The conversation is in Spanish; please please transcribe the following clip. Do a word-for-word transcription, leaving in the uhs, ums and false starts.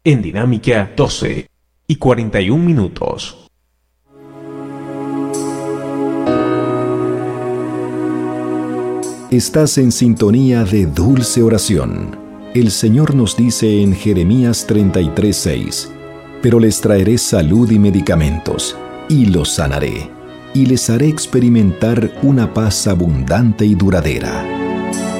en Dinámica doce y cuarenta y un minutos. Estás en sintonía de Dulce Oración. El Señor nos dice en Jeremías treinta y tres, seis: pero les traeré salud y medicamentos, y los sanaré, y les haré experimentar una paz abundante y duradera.